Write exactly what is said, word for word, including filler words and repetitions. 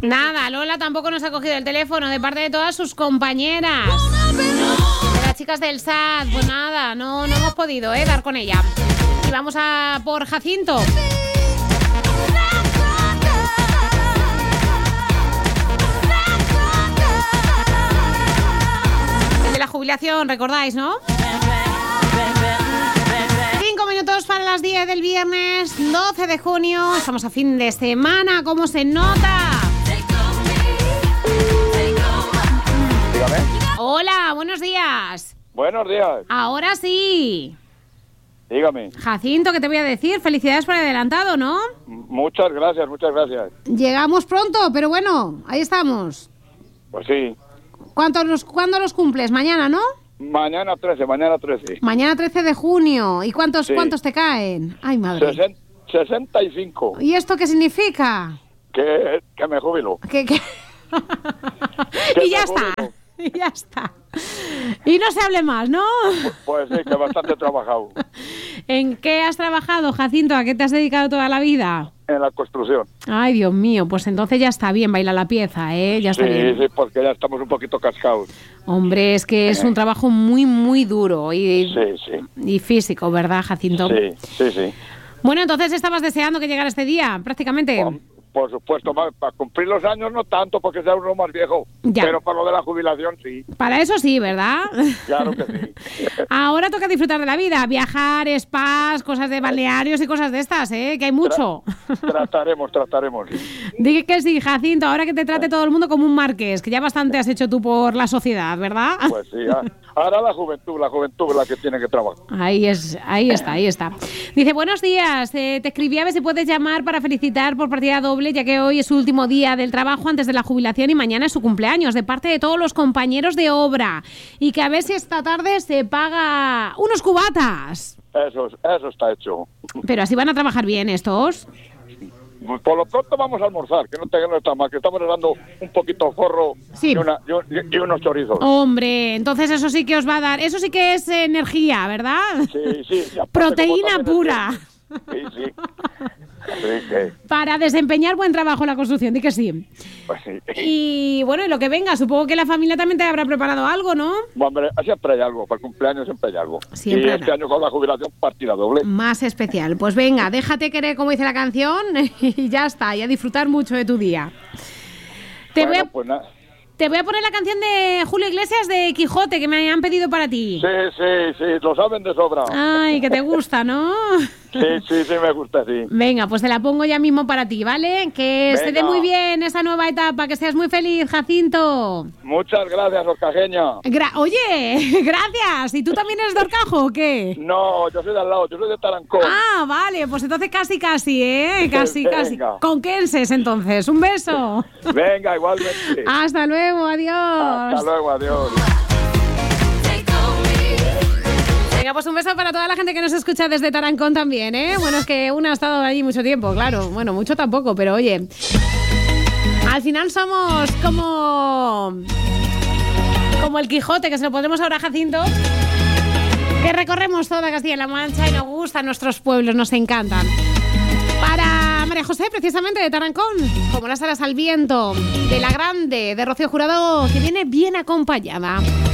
Nada, Lola tampoco nos ha cogido el teléfono de parte de todas sus compañeras. De las chicas del S A T, pues nada, no, no hemos podido eh, dar con ella. Y vamos a por Jacinto. El de la jubilación, recordáis, ¿no? Cinco minutos para las diez del viernes, doce de junio. Estamos a fin de semana, ¿cómo se nota? Dígame. Hola, buenos días. Buenos días. Ahora sí. Dígame. Jacinto, ¿qué te voy a decir? Felicidades por adelantado, ¿no? Muchas gracias, muchas gracias. Llegamos pronto, pero bueno, ahí estamos. Pues sí. ¿Cuántos los, ¿Cuándo los cumples? Mañana, ¿no? Mañana trece, mañana trece. Mañana trece de junio. ¿Y cuántos, Sí. cuántos te caen? Ay, madre. Sesen- sesenta y cinco. ¿Y esto qué significa? Que, que me jubilo. Que, que... Que y ya me está. jubilo. Y ya está. Y no se hable más, ¿no? Pues sí, que bastante he trabajado. ¿En qué has trabajado, Jacinto? ¿A qué te has dedicado toda la vida? En la construcción. Ay, Dios mío, pues entonces ya está bien, baila la pieza, ¿eh? Ya está Sí, bien. sí, porque ya estamos un poquito cascados. Hombre, es que es un trabajo muy, muy duro y, Sí, sí. y físico, ¿verdad, Jacinto? Sí, sí, sí. Bueno, entonces estabas deseando que llegara este día, prácticamente. Por, por supuesto, ma- para cumplir los años no tanto, porque sea uno más viejo. Ya. Pero para lo de la jubilación sí. Para eso sí, ¿verdad? Claro que sí. Ahora toca disfrutar de la vida, viajar, spas, cosas de balnearios y cosas de estas, ¿eh? Que hay mucho. Trataremos, trataremos. Dije que sí, Jacinto, ahora que te trate todo el mundo como un marqués, que ya bastante has hecho tú por la sociedad, ¿verdad? Pues sí, ah, ahora la juventud, la juventud es la que tiene que trabajar. Ahí es, ahí está, ahí está. Dice, buenos días, eh, te escribí a ver si puedes llamar para felicitar por partida doble, ya que hoy es su último día del trabajo antes de la jubilación y mañana es su cumpleaños, de parte de todos los compañeros de obra. Y que a ver si esta tarde se paga unos cubatas. Eso, eso está hecho. Pero así van a trabajar bien estos. Por lo pronto vamos a almorzar, que no te no está mal, que estamos dando un poquito forro Sí. y, una- y un- y unos chorizos. Hombre, entonces eso sí que os va a dar, eso sí que es energía, ¿verdad? Sí, sí. y aparte, Proteína como también pura. es que- Sí, sí. Sí, que- Para desempeñar buen trabajo en la construcción, di que sí. pues sí. Y bueno, y lo que venga, supongo que la familia también te habrá preparado algo, ¿no? Hombre, siempre hay algo, para el cumpleaños siempre hay algo. Siempre y hay este algo. año con la jubilación partida doble. Más especial. Pues venga, déjate querer, como dice la canción, y ya está, y a disfrutar mucho de tu día. Te, Bueno, voy, a, pues nada. te voy a poner la canción de Julio Iglesias de Quijote, que me han pedido para ti. Sí, sí, sí, lo saben de sobra. Ay, que te gusta, ¿no? Sí, sí, sí, me gusta, sí. Venga, pues te la pongo ya mismo para ti, ¿vale? Que se dé Venga. muy bien esa nueva etapa, que seas muy feliz, Jacinto. Muchas gracias, Orcajeña. Gra- Oye, gracias. ¿Y tú también eres de Orcajo o qué? No, yo soy de al lado, yo soy de Tarancón. Ah, vale, pues entonces casi, casi, ¿eh? Casi, Venga. casi. Conquenses, entonces. Un beso. Venga, igualmente. Hasta luego, adiós. Hasta luego, adiós. Venga, pues un beso para toda la gente que nos escucha desde Tarancón también, ¿eh? Bueno, es que una ha estado allí mucho tiempo, claro. Bueno, mucho tampoco, pero oye. Al final somos como... Como el Quijote, que se lo pondremos ahora a Jacinto. Que recorremos toda Castilla-La Mancha y nos gustan nuestros pueblos, nos encantan. Para María José, precisamente de Tarancón, como las alas al viento, de La Grande, de Rocío Jurado, que viene bien acompañada.